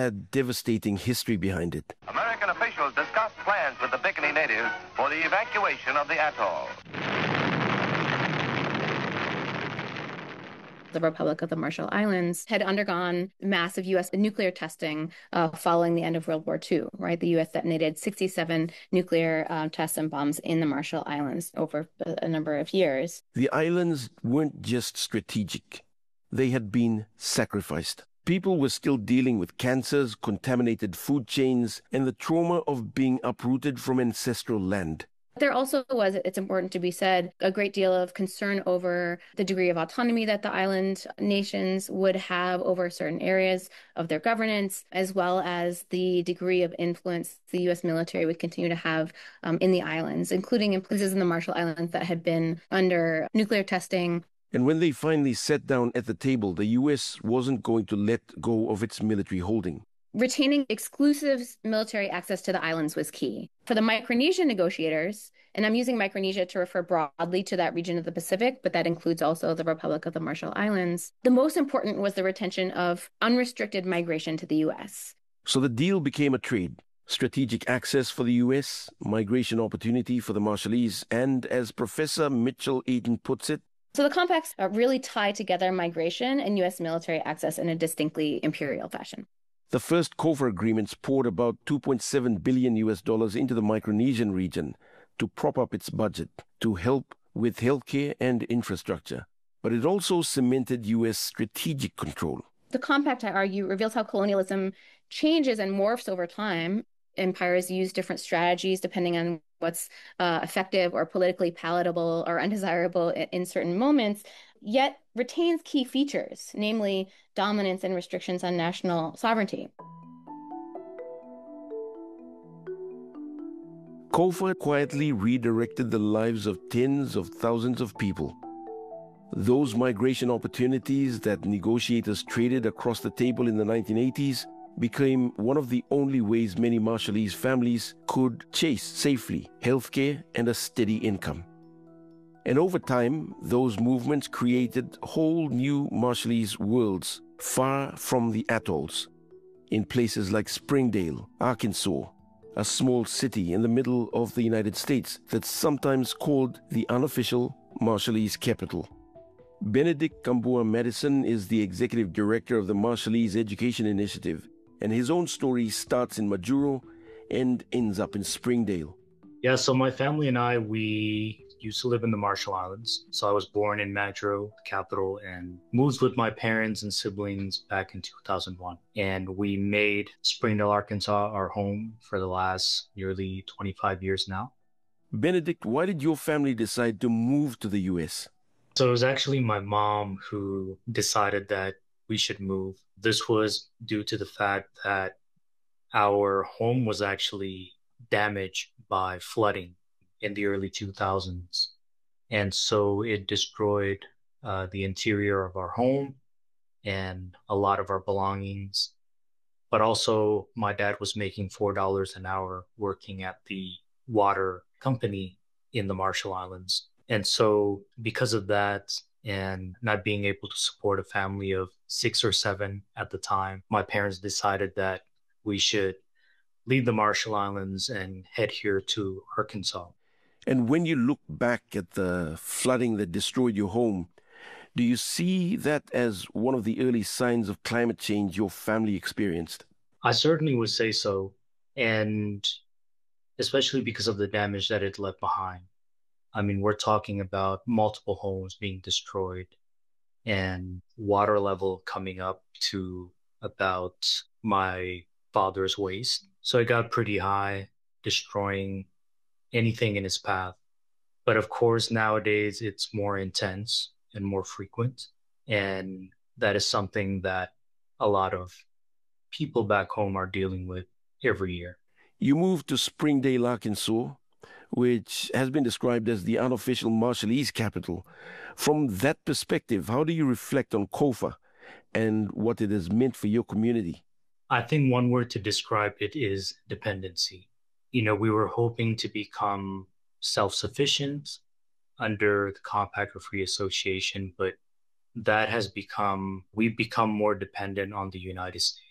had devastating history behind it. American officials discussed plans with the Bikini natives for the evacuation of the atoll. The Republic of the Marshall Islands had undergone massive U.S. nuclear testing following the end of World War II, right? The U.S. detonated 67 nuclear tests and bombs in the Marshall Islands over a number of years. The islands weren't just strategic. They had been sacrificed. People were still dealing with cancers, contaminated food chains, and the trauma of being uprooted from ancestral land. There also was, it's important to be said, a great deal of concern over the degree of autonomy that the island nations would have over certain areas of their governance, as well as the degree of influence the U.S. military would continue to have in the islands, including in places in the Marshall Islands that had been under nuclear testing. And when they finally sat down at the table, the U.S. wasn't going to let go of its military holding. Retaining exclusive military access to the islands was key. For the Micronesian negotiators, and I'm using Micronesia to refer broadly to that region of the Pacific, but that includes also the Republic of the Marshall Islands, the most important was the retention of unrestricted migration to the U.S. So the deal became a trade. Strategic access for the U.S., migration opportunity for the Marshallese, and as Professor Mitchell Ayton puts it, so the compacts really tie together migration and U.S. military access in a distinctly imperial fashion. The first COFA agreements poured about $2.7 billion into the Micronesian region to prop up its budget, to help with healthcare and infrastructure. But it also cemented U.S. strategic control. The compact, I argue, reveals how colonialism changes and morphs over time. Empires use different strategies depending on what's effective or politically palatable or undesirable in certain moments, yet retains key features, namely dominance and restrictions on national sovereignty. COFA quietly redirected the lives of tens of thousands of people. Those migration opportunities that negotiators traded across the table in the 1980s became one of the only ways many Marshallese families could chase safely healthcare and a steady income. And over time, those movements created whole new Marshallese worlds far from the atolls, in places like Springdale, Arkansas, a small city in the middle of the United States that's sometimes called the unofficial Marshallese capital. Benedict Kambua Madison is the executive director of the Marshallese Education Initiative, and his own story starts in Majuro and ends up in Springdale. Yeah, so my family and I, we used to live in the Marshall Islands. So I was born in Majuro, the capital, and moved with my parents and siblings back in 2001. And we made Springdale, Arkansas our home for the last nearly 25 years now. Benedict, why did your family decide to move to the U.S.? So it was actually my mom who decided that we should move. This was due to the fact that our home was actually damaged by flooding in the early 2000s. And so it destroyed the interior of our home and a lot of our belongings. But also my dad was making $4 an hour working at the water company in the Marshall Islands. And so because of that and not being able to support a family of 6 or 7 at the time, my parents decided that we should leave the Marshall Islands and head here to Arkansas. And when you look back at the flooding that destroyed your home, do you see that as one of the early signs of climate change your family experienced? I certainly would say so, and especially because of the damage that it left behind. I mean, we're talking about multiple homes being destroyed and water level coming up to about my father's waist. So it got pretty high, destroying anything in its path. But of course, nowadays it's more intense and more frequent. And that is something that a lot of people back home are dealing with every year. You moved to Springdale, Arkansas, which has been described as the unofficial Marshallese capital. From that perspective, how do you reflect on COFA and what it has meant for your community? I think one word to describe it is dependency. You know, we were hoping to become self-sufficient under the Compact of Free Association, but that has become, we've become more dependent on the United States.